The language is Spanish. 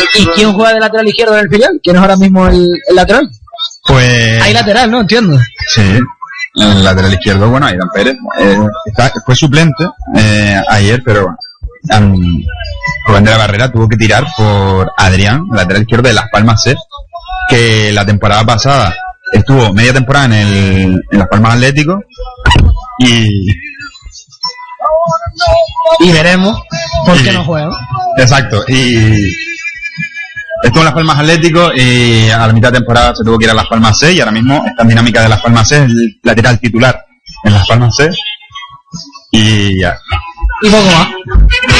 ¿Y quién juega de lateral izquierdo en el filial? ¿Quién es ahora mismo el lateral? Pues... Hay lateral, ¿no? Entiendo. Sí, el lateral izquierdo, bueno, Aidan Pérez. Fue suplente ayer, pero Rubén de la Barrera tuvo que tirar por Adrián, lateral izquierdo de Las Palmas C, que la temporada pasada estuvo media temporada en Las Palmas Atlético y veremos por qué no juega. Exacto, y estuvo en Las Palmas Atlético y a la mitad de temporada se tuvo que ir a Las Palmas C y ahora mismo está en dinámica de Las Palmas C, es el lateral titular en Las Palmas C y ya. Y poco más.